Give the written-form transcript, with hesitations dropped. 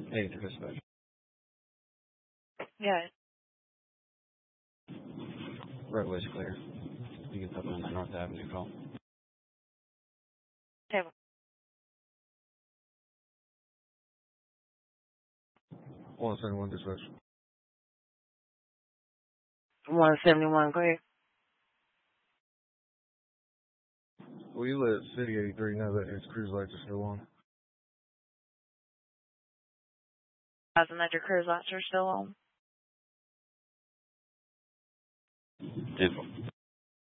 Hey, dispatch. Yeah. Right way's clear. You can put me on that North Avenue call. Table. 171 dispatch. 171, go ahead. Will you let City 83 know that his cruise lights are still on? Asking that your cruise lights are still on. Info.